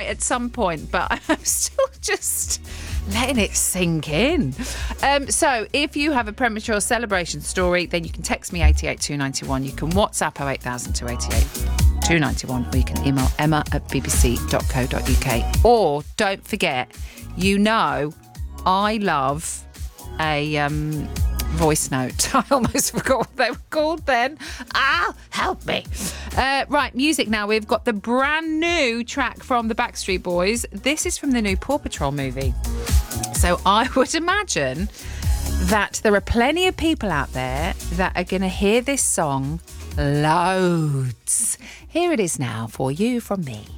at some point, but I'm still just letting it sink in. So if you have a premature celebration story, then you can text me 88291. You can WhatsApp 08000 288 291, or you can email emma@bbc.co.uk. Or don't forget, I love a voice note. I almost forgot what they were called then. Help me. Right, music now. We've got the brand new track from the Backstreet Boys. This is from the new Paw Patrol movie. So I would imagine that there are plenty of people out there that are going to hear this song loads. Here it is now for you from me.